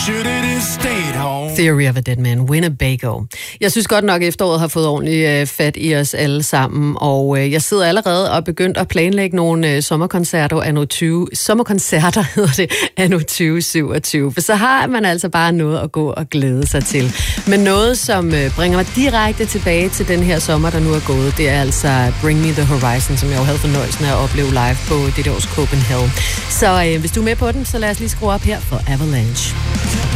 Theory of a Dead Man, Winnebago. Jeg synes godt nok, at efteråret har fået ordentligt fat i os alle sammen, og jeg sidder allerede og begyndt at planlægge nogle sommerkoncerter hedder det, anno 2027. For så har man altså bare noget at gå og glæde sig til. Men noget, som bringer mig direkte tilbage til den her sommer, der nu er gået, det er altså Bring Me The Horizon, som jeg jo havde fornøjelsen af at opleve live på det års Copenhagen. Så hvis du er med på den, så lad os lige skrue op her for Avalanche.